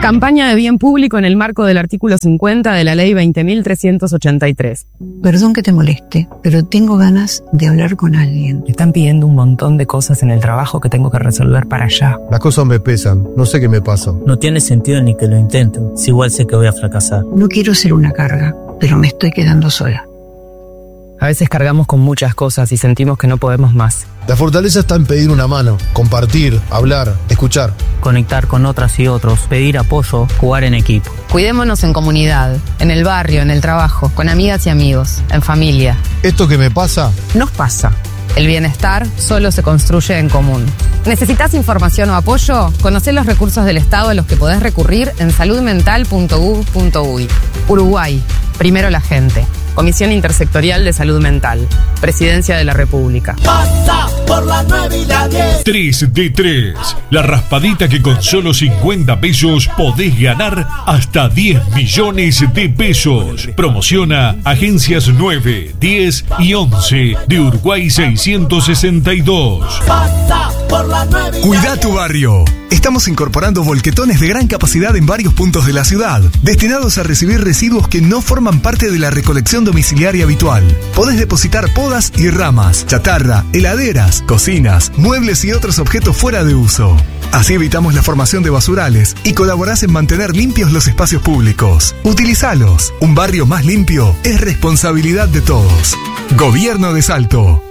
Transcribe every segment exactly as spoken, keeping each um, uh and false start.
Campaña de bien público en el marco del artículo cincuenta de la ley veinte mil trescientos ochenta y tres. Perdón que te moleste, pero tengo ganas de hablar con alguien. Me están pidiendo un montón de cosas en el trabajo que tengo que resolver para allá. Las cosas me pesan, no sé qué me pasa. No tiene sentido ni que lo intento, si igual sé que voy a fracasar. No quiero ser una carga, pero me estoy quedando sola. A veces cargamos con muchas cosas y sentimos que no podemos más. La fortaleza está en pedir una mano, compartir, hablar, escuchar. Conectar con otras y otros, pedir apoyo, jugar en equipo. Cuidémonos en comunidad, en el barrio, en el trabajo, con amigas y amigos, en familia. Esto que me pasa, Nos pasa. El bienestar solo se construye en común. ¿Necesitas información o apoyo? Conocé los recursos del Estado a los que podés recurrir en salud mental punto gov punto uy. Uruguay, primero la gente. Comisión Intersectorial de Salud Mental. Presidencia de la República. Pasa por la nueve y la diez. tres de tres. La raspadita que con solo cincuenta pesos podés ganar hasta diez millones de pesos. Promociona Agencias nueve, diez y once de Uruguay seiscientos sesenta y dos. Pasa por la nueve y Cuida tu barrio. Estamos incorporando volquetones de gran capacidad en varios puntos de la ciudad, destinados a recibir residuos que no forman parte de la recolección domiciliaria habitual. Podés depositar podas y ramas, chatarra, heladeras, cocinas, muebles y otros objetos fuera de uso. Así evitamos la formación de basurales y colaborás en mantener limpios los espacios públicos. Utilizalos. Un barrio más limpio es responsabilidad de todos. Gobierno de Salto.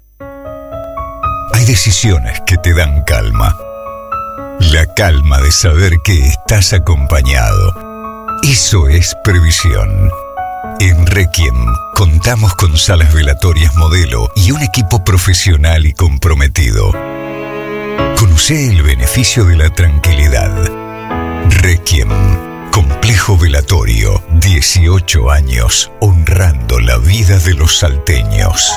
Hay decisiones que te dan calma. La calma de saber que estás acompañado. Eso es previsión. En Requiem contamos con salas velatorias modelo y un equipo profesional y comprometido. Conocé el beneficio de la tranquilidad. Requiem, complejo velatorio, dieciocho años honrando la vida de los salteños.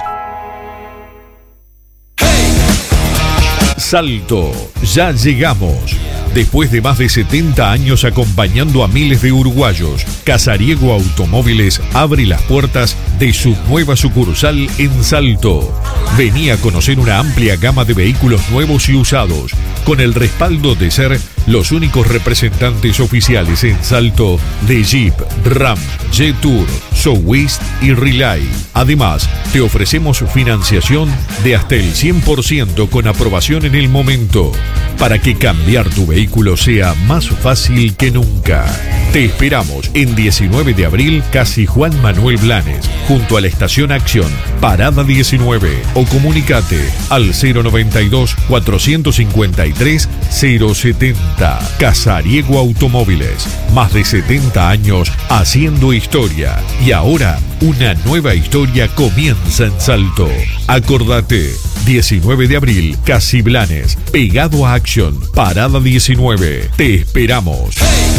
Salto, ya llegamos. Después de más de setenta años acompañando a miles de uruguayos, Casariego Automóviles abre las puertas de su nueva sucursal en Salto. Vení a conocer una amplia gama de vehículos nuevos y usados, con el respaldo de ser los únicos representantes oficiales en Salto de Jeep, Ram, Jetour, Sowist y Relay. Además, te ofrecemos financiación de hasta el cien por ciento con aprobación en el momento, para que cambiar tu vehículo sea más fácil que nunca. Te esperamos en diecinueve de abril, Casi Juan Manuel Blanes, junto a la Estación Acción, Parada diecinueve, o comunicate al cero noventa y dos, cuatrocientos cincuenta y tres, cero setenta. Casariego Automóviles, más de setenta años haciendo historia, y ahora una nueva historia comienza en Salto. Acordate, diecinueve de abril, Casi Blanes, pegado a Acción, Parada diecinueve. Te esperamos.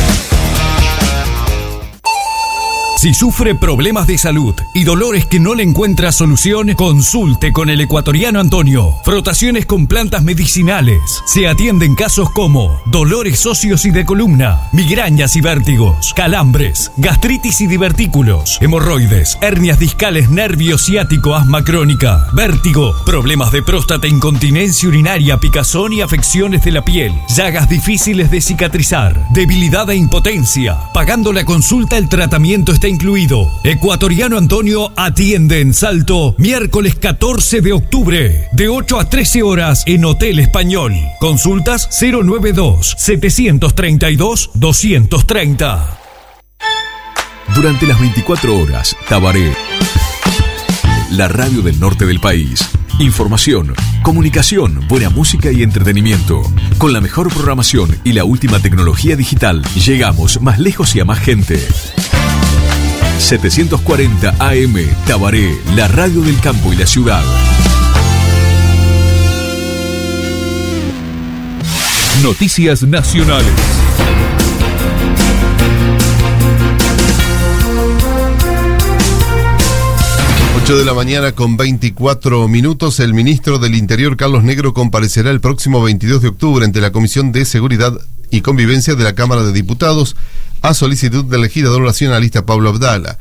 Si sufre problemas de salud y dolores que no le encuentra solución, consulte con el ecuatoriano Antonio. Frotaciones con plantas medicinales. Se atienden casos como dolores óseos y de columna, migrañas y vértigos, calambres, gastritis y divertículos, hemorroides, hernias discales, nervio ciático, asma crónica, vértigo, problemas de próstata, incontinencia urinaria, picazón y afecciones de la piel, llagas difíciles de cicatrizar, debilidad e impotencia. Pagando la consulta, el tratamiento está incluido. Ecuatoriano Antonio atiende en Salto miércoles catorce de octubre de ocho a trece horas en Hotel Español. Consultas cero noventa y dos, setecientos treinta y dos, doscientos treinta. Durante las veinticuatro horas, Tabaré, la radio del norte del país. Información, comunicación, buena música y entretenimiento. Con la mejor programación y la última tecnología digital, llegamos más lejos y a más gente. setecientos cuarenta A M, Tabaré, la radio del campo y la ciudad. Noticias nacionales. ocho de la mañana con veinticuatro minutos. El ministro del Interior, Carlos Negro, comparecerá el próximo veintidós de octubre ante la Comisión de Seguridad y Convivencia de la Cámara de Diputados a solicitud del legislador nacionalista Pablo Abdala.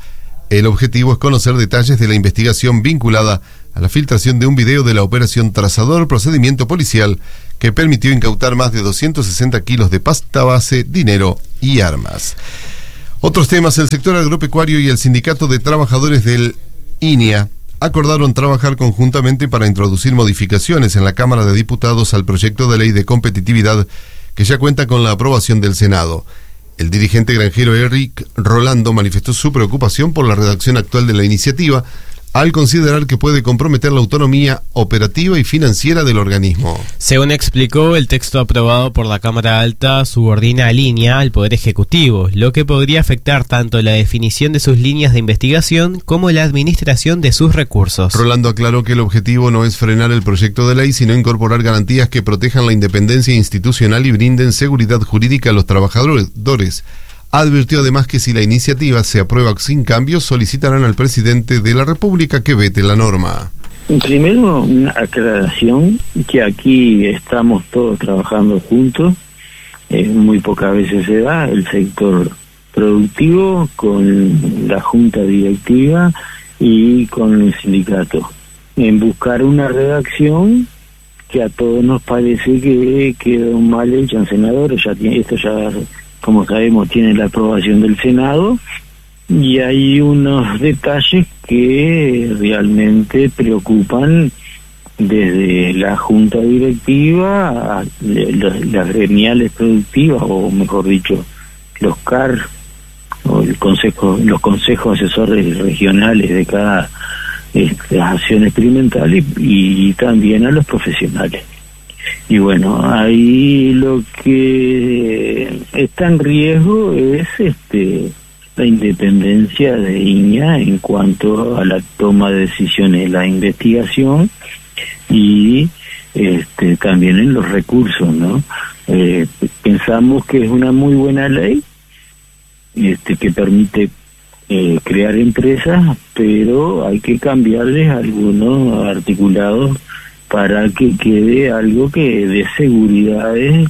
El objetivo es conocer detalles de la investigación vinculada a la filtración de un video de la operación Trazador, procedimiento policial que permitió incautar más de doscientos sesenta kilos de pasta base, dinero y armas. Otros temas: el sector agropecuario y el sindicato de trabajadores del I N E A acordaron trabajar conjuntamente para introducir modificaciones en la Cámara de Diputados al proyecto de ley de competitividad que ya cuenta con la aprobación del Senado. El dirigente granjero Eric Rolando manifestó su preocupación por la redacción actual de la iniciativa, al considerar que puede comprometer la autonomía operativa y financiera del organismo. Según explicó, el texto aprobado por la Cámara Alta subordina a línea al Poder Ejecutivo, lo que podría afectar tanto la definición de sus líneas de investigación como la administración de sus recursos. Rolando aclaró que el objetivo no es frenar el proyecto de ley, sino incorporar garantías que protejan la independencia institucional y brinden seguridad jurídica a los trabajadores. Advirtió además que si la iniciativa se aprueba sin cambios, solicitarán al presidente de la República que vete la norma. Primero, una aclaración, que aquí estamos todos trabajando juntos, eh, muy pocas veces se da, el sector productivo con la junta directiva y con el sindicato, en buscar una redacción que a todos nos parece que quedó mal hecha en senadores. Ya tiene, esto ya, como sabemos, tiene la aprobación del Senado, y hay unos detalles que realmente preocupan desde la junta directiva a las, las gremiales productivas, o mejor dicho, los C A R, o el consejo, los consejos asesores regionales de cada este, acción experimental, y, y también a los profesionales. Y bueno, ahí lo que está en riesgo es este la independencia de I N E A en cuanto a la toma de decisiones de la investigación, y este también en los recursos, ¿no? Eh, pensamos que es una muy buena ley este que permite eh, crear empresas, pero hay que cambiarles algunos articulados para que quede algo que dé seguridades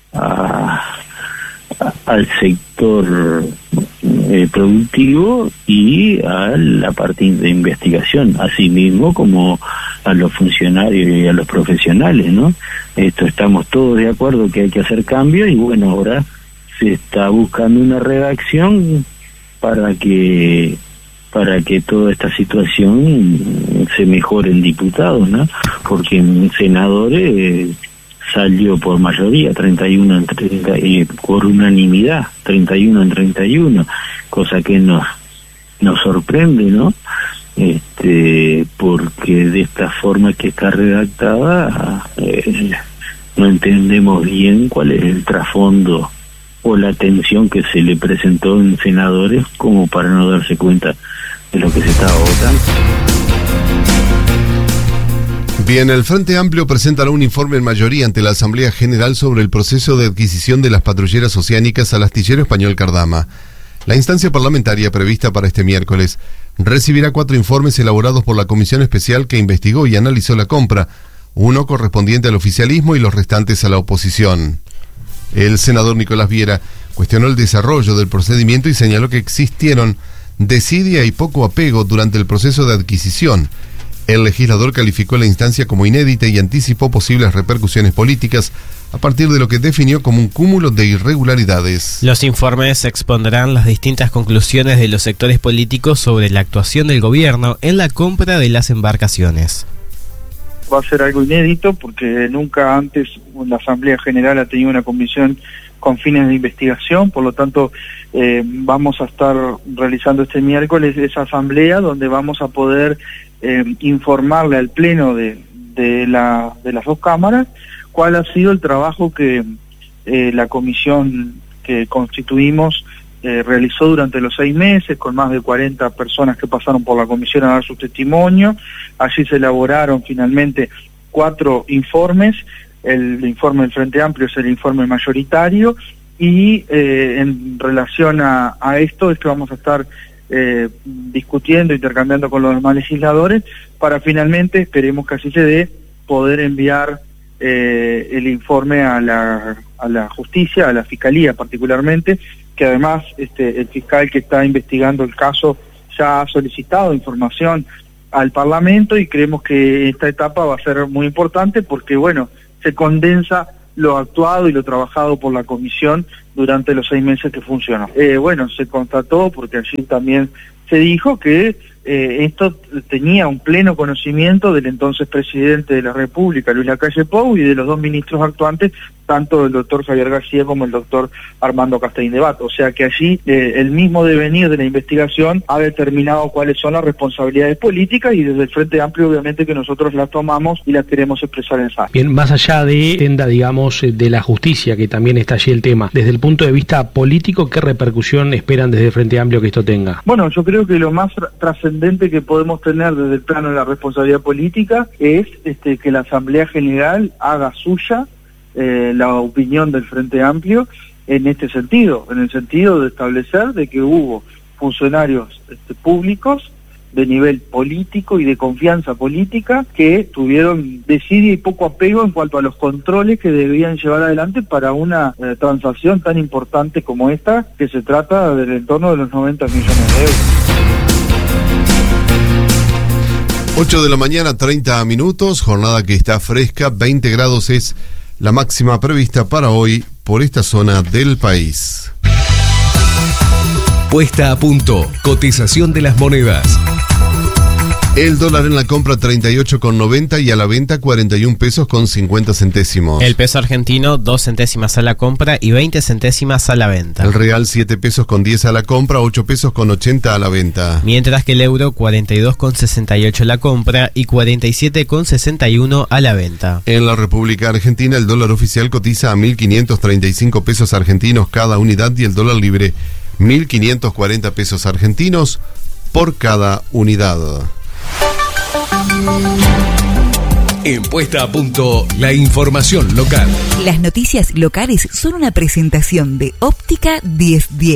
a, a, al sector eh, productivo y a la parte de investigación, asimismo como a los funcionarios y a los profesionales, ¿no? Esto estamos todos de acuerdo que hay que hacer cambios, y bueno, ahora se está buscando una redacción para que para que toda esta situación se mejore en diputados, ¿no? Porque en senadores eh, salió por mayoría, treinta y uno en treinta, eh, por unanimidad, treinta y uno en treinta y uno, cosa que nos nos sorprende, ¿no? Este, porque de esta forma que está redactada, eh, no entendemos bien cuál es el trasfondo o la tensión que se le presentó en senadores como para no darse cuenta de lo que se estaba votando. Bien, el Frente Amplio presentará un informe en mayoría ante la Asamblea General sobre el proceso de adquisición de las patrulleras oceánicas al astillero español Cardama. La instancia parlamentaria prevista para este miércoles recibirá cuatro informes elaborados por la Comisión Especial que investigó y analizó la compra, uno correspondiente al oficialismo y los restantes a la oposición. El senador Nicolás Viera cuestionó el desarrollo del procedimiento y señaló que existieron desidia y poco apego durante el proceso de adquisición. El legislador calificó la instancia como inédita y anticipó posibles repercusiones políticas a partir de lo que definió como un cúmulo de irregularidades. Los informes expondrán las distintas conclusiones de los sectores políticos sobre la actuación del gobierno en la compra de las embarcaciones. Va a ser algo inédito porque nunca antes la Asamblea General ha tenido una comisión con fines de investigación, por lo tanto eh, vamos a estar realizando este miércoles esa asamblea donde vamos a poder eh, informarle al Pleno de, de, la, de las dos cámaras cuál ha sido el trabajo que eh, la comisión que constituimos eh, realizó durante los seis meses, con más de cuarenta personas que pasaron por la comisión a dar su testimonio. Allí se elaboraron finalmente cuatro informes. El informe del Frente Amplio es el informe mayoritario, y eh, en relación a, a esto es que vamos a estar eh, discutiendo, intercambiando con los demás legisladores, para finalmente, esperemos que así se dé, poder enviar eh, el informe a la, a la justicia, a la fiscalía particularmente, que además este, el fiscal que está investigando el caso ya ha solicitado información al Parlamento y creemos que esta etapa va a ser muy importante porque, bueno, se condensa lo actuado y lo trabajado por la comisión durante los seis meses que funcionó. Eh, bueno, se constató, porque allí también se dijo que eh, esto tenía un pleno conocimiento del entonces presidente de la República, Luis Lacalle Pou, y de los dos ministros actuantes, tanto el doctor Javier García como el doctor Armando Castellín de Bato. O sea que allí eh, el mismo devenir de la investigación ha determinado cuáles son las responsabilidades políticas y desde el Frente Amplio obviamente que nosotros las tomamos y las queremos expresar en S A E. Bien, más allá de tenda, digamos, de la justicia, que también está allí el tema, desde el punto de vista político, ¿qué repercusión esperan desde el Frente Amplio que esto tenga? Bueno, yo creo que lo más trascendente que podemos tener desde el plano de la responsabilidad política es este, que la Asamblea General haga suya Eh, la opinión del Frente Amplio en este sentido, en el sentido de establecer de que hubo funcionarios este, públicos de nivel político y de confianza política que tuvieron desidia y poco apego en cuanto a los controles que debían llevar adelante para una eh, transacción tan importante como esta, que se trata del entorno de los noventa millones de euros. ocho de la mañana, treinta minutos, jornada que está fresca, veinte grados es la máxima prevista para hoy por esta zona del país. Puesta a punto. Cotización de las monedas. El dólar en la compra treinta y ocho con noventa y a la venta cuarenta y un pesos con cincuenta centésimos. El peso argentino dos centésimas a la compra y veinte centésimas a la venta. El real siete pesos con diez a la compra, ocho pesos con ochenta a la venta. Mientras que el euro cuarenta y dos con sesenta y ocho a la compra y cuarenta y siete con sesenta y uno a la venta. En la República Argentina el dólar oficial cotiza a mil quinientos treinta y cinco pesos argentinos cada unidad y el dólar libre mil quinientos cuarenta pesos argentinos por cada unidad. En Puesta a Punto, la información local. Las noticias locales son una presentación de Óptica diez diez.